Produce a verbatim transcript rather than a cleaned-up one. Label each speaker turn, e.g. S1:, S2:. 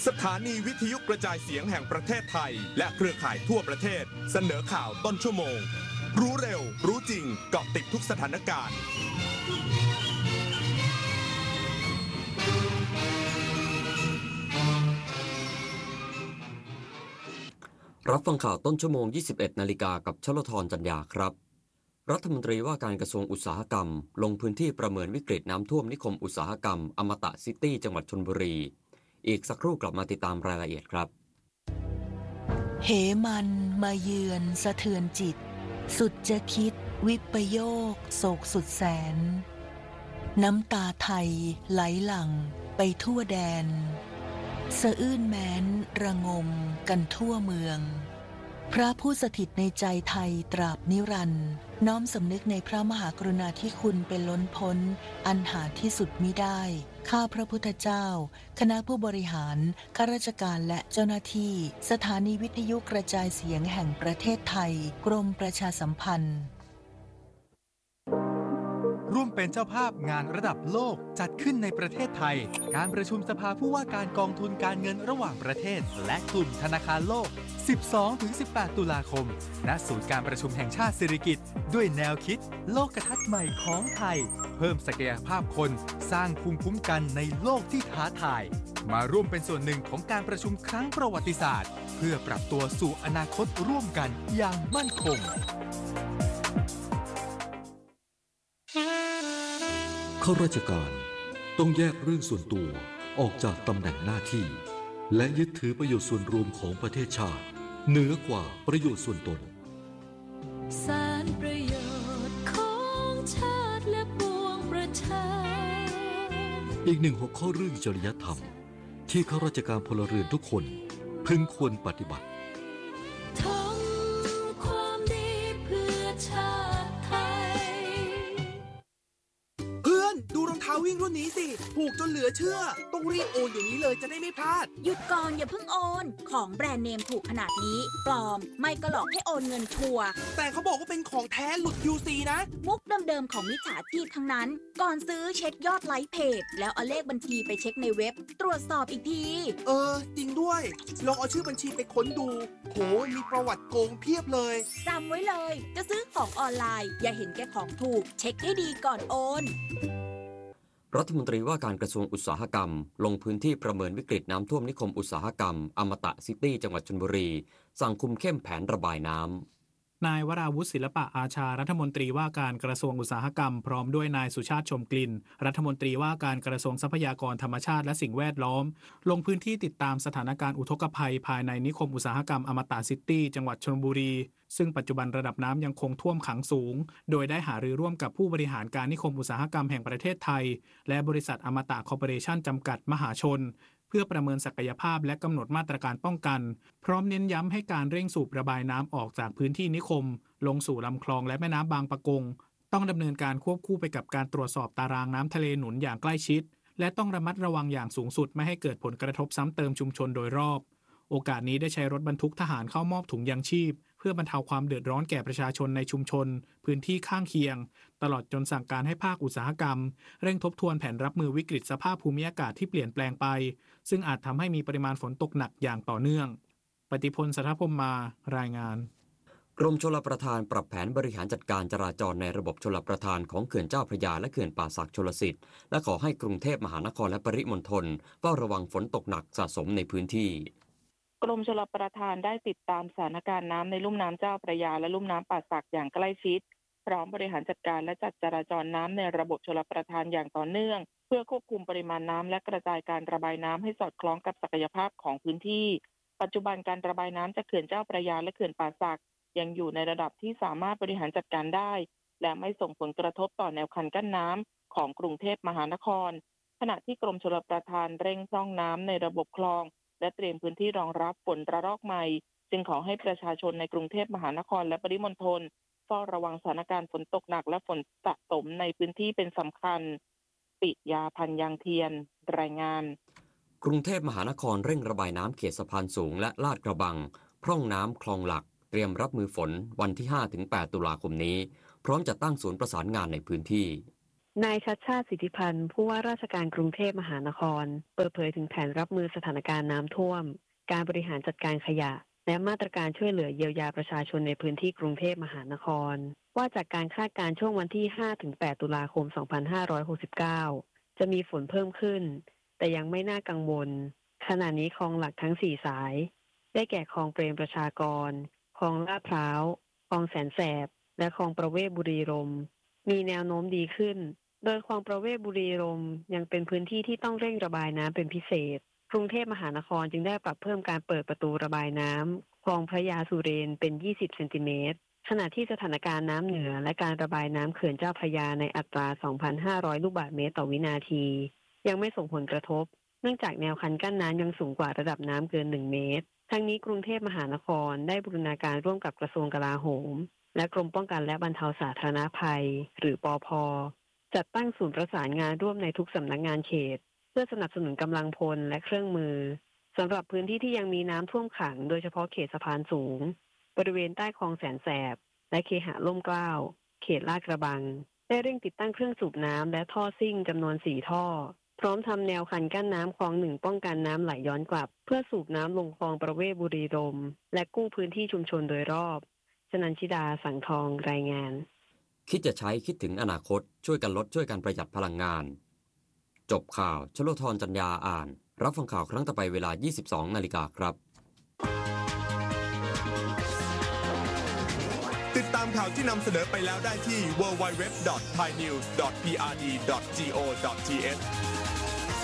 S1: สถานีวิทยุกระจายเสียงแห่งประเทศไทยและเครือข่ายทั่วประเทศเสนอข่าวต้นชั่วโมงรู้เร็วรู้จริงเกาะติดทุกสถานการณ์
S2: รับฟังข่าวต้นชั่วโมง ยี่สิบเอ็ด นาฬิกากับชลธรจันยาครับรัฐมนตรีว่าการกระทรวงอุตสาหกรรมลงพื้นที่ประเมินวิกฤตน้ำท่วมนิคมอุตสาหกรรมอมตะซิตี้จังหวัดชลบุรีอีกสักครู่กลับมาติดตามรายละเอียดครับ
S3: เหมันมาเยือนสะเทือนจิตสุดจะคิดวิปโยคโศกสุดแสนน้ำตาไทยไหลหลั่งไปทั่วแดนสะอื้นแม้นระงมกันทั่วเมืองพระผู้สถิตในใจไทยตราบนิรันดร์น้อมสำนึกในพระมหากรุณาธิคุณเป็นล้นพ้นอันหาที่สุดมิได้ข้าพระพุทธเจ้าคณะผู้บริหารข้าราชการและเจ้าหน้าที่สถานีวิทยุกระจายเสียงแห่งประเทศไทยกรมประชาสัมพันธ์
S4: ร่วมเป็นเจ้าภาพงานระดับโลกจัดขึ้นในประเทศไทยการประชุมสภาผู้ว่าการกองทุนการเงินระหว่างประเทศและกลุ่มธนาคารโลก สิบสองถึงสิบแปด ตุลาคมณศูนย์การประชุมแห่งชาติสิริกิติ์ด้วยแนวคิดโลกทัศน์ใหม่ของไทยเพิ่มศักยภาพคนสร้างภูมิคุ้มกันในโลกที่ท้าทายมาร่วมเป็นส่วนหนึ่งของการประชุมครั้งประวัติศาสตร์เพื่อปรับตัวสู่อนาคตร่วมกันอย่างมั่นคง
S5: ข้าราชการต้องแยกเรื่องส่วนตัวออกจากตำแหน่งหน้าที่และยึดถือประโยชน์ส่วนรวมของประเทศชาติเหนือกว่าประโยชน์ส่วนตน
S6: สารประโยชน์ของชาติและปวงประชา
S5: อีกหนึ่งหัวข้อเรื่องจริยธรรมที่ข้าราชการพลเรือนทุกคนพึงควรปฏิบัติ
S6: ทำความดีเพื่อชาติไทย
S7: เพื่อนดูรองเท้าวิ่งรุ่นนี้สิถูกจนเหลือเชื่อต้องรีบโอนเดี๋ยวนี้เลยจะได้ไม่พลาด
S8: หยุดก่อนอย่าเพิ่งโอนของแบรนด์เนมถูกขนาดนี้ปลอมไม่ก็หลอกให้โอนเงินชัวร์
S7: แต่เขาบอกว่าเป็นของแท้หลุด คิว ซี นะ
S8: มุกเดิมๆของมิจฉาชีพทั้งนั้นก่อนซื้อเช็คยอดไลค์เพจแล้วเอาเลขบัญชีไปเช็คในเว็บตรวจสอบอีกที
S7: เออจริงด้วยลองเอาชื่อบัญชีไปค้นดูโหมีประวัติโกงเพียบเลย
S8: จำไว้เลยจะซื้อของออนไลน์อย่าเห็นแก่ของถูกเช็คให้ดีก่อนโอน
S2: รัฐมนตรีว่าการกระทรวงอุตสาหกรรมลงพื้นที่ประเมินวิกฤตน้ำท่วมนิคมอุตสาหกรรมอมตะซิตี้จังหวัดชลบุรีสั่งคุมเข้มแผนระบายน้
S9: ำนายวราวุฒิศิลปะอาชารัฐมนตรีว่าการกระทรวงอุตสาหกรรมพร้อมด้วยนายสุชาติชมกลิ่นรัฐมนตรีว่าการกระทรวงทรัพยากรธรรมชาติและสิ่งแวดล้อมลงพื้นที่ติดตามสถานการณ์อุทกภัยภายในนิคมอุตสาหกรรมอมตะซิตี้จังหวัดชลบุรีซึ่งปัจจุบันระดับน้ำยังคงท่วมขังสูงโดยได้หารือร่วมกับผู้บริหารการนิคมอุตสาหกรรมแห่งประเทศไทยและบริษัทอมตะคอร์ปอเรชั่นจำกัดมหาชนเพื่อประเมินศักยภาพและกำหนดมาตรการป้องกันพร้อมเน้นย้ำให้การเร่งสูบระบายน้ำออกจากพื้นที่นิคมลงสู่ลำคลองและแม่น้ำบางปะกงต้องดำเนินการควบคู่ไปกับการตรวจสอบตารางน้ำทะเลหนุนอย่างใกล้ชิดและต้องระมัดระวังอย่างสูงสุดไม่ให้เกิดผลกระทบซ้ำเติมชุมชนโดยรอบโอกาสนี้ได้ใช้รถบรรทุกทหารเข้ามอบถุงยางชีพเพื่อบรรเทาความเดือดร้อนแก่ประชาชนในชุมชนพื้นที่ข้างเคียงตลอดจนสั่งการให้ภาคอุตสาหกรรมเร่งทบทวนแผนรับมือวิกฤตสภาพภูมิอากาศที่เปลี่ยนแปลงไปซึ่งอาจทำให้มีปริมาณฝนตกหนักอย่างต่อเนื่องปฏิพลสัทธพรหมมารายงาน
S2: กรมชลประทานปรับแผนบริหารจัดการจราจรในระบบชลประทานของเขื่อนเจ้าพระยาและเขื่อนป่าสักชลสิทธิ์และขอให้กรุงเทพมหานครและปริมณฑลเฝ้าระวังฝนตกหนักสะสมในพื้นที่
S10: กรมชลประทานได้ติดตามสถานการณ์น้ำในลุ่มน้ำเจ้าพระยาและลุ่มน้ำป่าสักอย่างใกล้ชิดพร้อมบริหารจัดการและจัดจราจรน้ำในระบบชลประทานอย่างต่อเนื่องเพื่อควบคุมปริมาณน้ำและกระจายการระบายน้ำให้สอดคล้องกับศักยภาพของพื้นที่ปัจจุบันการระบายน้ำจากเขื่อนเจ้าพระยาและเขื่อนป่าสักยังอยู่ในระดับที่สามารถบริหารจัดการได้และไม่ส่งผลกระทบต่อแนวคันกั้นน้ำของกรุงเทพมหานครขณะที่กรมชลประทานเร่งพร่องน้ำในระบบคลองและเตรียมพื้นที่รองรับฝนระลอกใหม่จึงขอให้ประชาชนในกรุงเทพมหานครและปริมณฑลเฝ้าระวังสถานการณ์ฝนตกหนักและฝนสะสมในพื้นที่เป็นสำคัญปิยาพันธ์ยางเทียนรายงาน
S2: กรุงเทพมหานครเร่งระบายน้ำเขตสะพานสูงและลาดกระบังพร่องน้ำคลองหลักเตรียมรับมือฝนวันที่ ห้าถึงแปด ตุลาคมนี้พร้อมจะตั้งศูนย์ประสานงานในพื้นที่
S11: นายชัชชาติสิทธิพันธ์ผู้ว่าราชการกรุงเทพมหานครเปิดเผยถึงแผนรับมือสถานการณ์น้ำท่วมการบริหารจัดการขยะและมาตรการช่วยเหลือเยียวยาประชาชนในพื้นที่กรุงเทพมหานครว่าจากการคาดการณ์ช่วงวันที่ ห้าถึงแปด ตุลาคม สองพันห้าร้อยหกสิบเก้า จะมีฝนเพิ่มขึ้นแต่ยังไม่น่ากังวลขณะนี้คลองหลักทั้งสี่สายได้แก่คลองเปรมประชากรคลองลาดพร้าวคลองแสนแสบและคลองประเวศบุรีรมย์มีแนวโน้มดีขึ้นโดยคลองประเวศบุรีรมย์ยังเป็นพื้นที่ที่ต้องเร่งระบายน้ำเป็นพิเศษกรุงเทพมหานครจึงได้ปรับเพิ่มการเปิดประตูระบายน้ำคลองพระยาสุเรนเป็นยี่สิบเซนติเมตรขณะที่สถานการณ์น้ำเหนือและการระบายน้ำเขื่อนเจ้าพระยาในอัตรา สองพันห้าร้อย ลูกบาศก์เมตรต่อวินาทียังไม่ส่งผลกระทบเนื่องจากแนวคันกั้นน้ำยังสูงกว่าระดับน้ำเกินหนึ่งเมตรทั้งนี้กรุงเทพมหานครได้บูรณาการร่วมกับกระทรวงกลาโหมและกรมป้องกันและบรรเทาสาธารณภัยหรือปภ.จัดตั้งศูนย์ประสานงานร่วมในทุกสำนักงานเขตเพื่อสนับสนุนกำลังพลและเครื่องมือสำหรับพื้นที่ที่ยังมีน้ำท่วมขังโดยเฉพาะเขตสะพานสูงบริเวณใต้คลองแสนแสบและเคหะร่มเกล้าเขตลาดกระบังได้เร่งติดตั้งเครื่องสูบน้ำและท่อซิ่งจำนวนสี่ท่อพร้อมทำแนวคันกั้นน้ำคลองหนึ่งป้องกันน้ำไหลย้อนกลับเพื่อสูบน้ำลงคลองประเวศบุรีรมย์และกู้พื้นที่ชุมชนโดยรอบชนันชิดาสังทองรายงาน
S2: คิดจะใช้คิดถึงอนาคตช่วยกันลดช่วยกันประหยัดพลังงานจบข่าวชโลธรจัญญาอ่านรับฟังข่าวครั้งต่อไปเวลา ยี่สิบสอง นาฬิกาครับ
S1: ติดตามข่าวที่นำเสนอไปแล้วได้ที่ ดับเบิลยู ดับเบิลยู ดับเบิลยู ดอท ไทยนิวส์ ดอท พี อาร์ ดี ดอท จี โอ ดอท ที เอช